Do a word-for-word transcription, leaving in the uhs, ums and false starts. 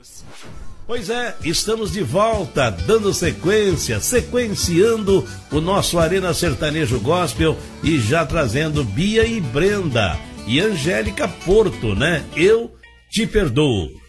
Pois é, estamos de volta, dando sequência, sequenciando o nosso Arena Sertanejo Gospel e já trazendo Bia e Brenda e Angélica Porto, né? Eu Te Perdoo.